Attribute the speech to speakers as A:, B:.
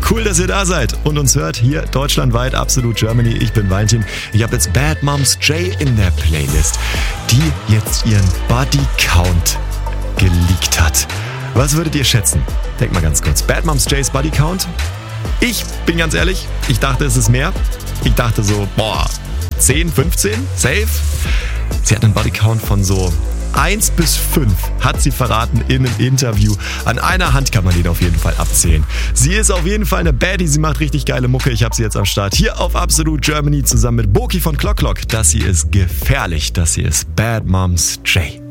A: Cool, dass ihr da seid und uns hört hier deutschlandweit Absolut Germany. Ich bin Valentin. Ich habe jetzt Bad Moms J in der Playlist, die jetzt ihren Body Count geleakt hat. Was würdet ihr schätzen? Denkt mal ganz kurz. Bad Moms J's Body Count? Ich bin ganz ehrlich, ich dachte, es ist mehr. Ich dachte so, 10, 15, safe. Sie hat einen Bodycount von so 1 bis 5, hat sie verraten in einem Interview. An einer Hand kann man den auf jeden Fall abzählen. Sie ist auf jeden Fall eine Baddie, sie macht richtig geile Mucke. Ich habe sie jetzt am Start hier auf Absolut Germany zusammen mit Boki von Clock Clock. Das hier ist gefährlich, das hier ist Bad Moms J.